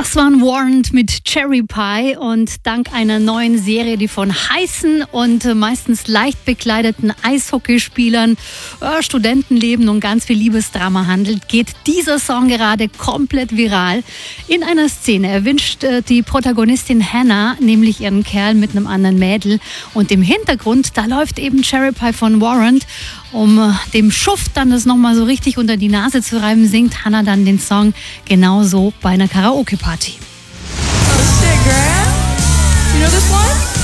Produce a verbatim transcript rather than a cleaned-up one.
Das war ein Warrant mit Cherry Pie und dank einer neuen Serie, die von heißen und meistens leicht bekleideten Eishockeyspielern, äh, Studentenleben und ganz viel Liebesdrama handelt, geht dieser Song gerade komplett viral. In einer Szene erwünscht äh, die Protagonistin Hannah nämlich ihren Kerl mit einem anderen Mädel und im Hintergrund, da läuft eben Cherry Pie von Warrant. Um äh, dem Schuft dann das nochmal so richtig unter die Nase zu reiben, singt Hannah dann den Song genauso bei einer Karaoke-Party. Oh shit, girl. You know this one?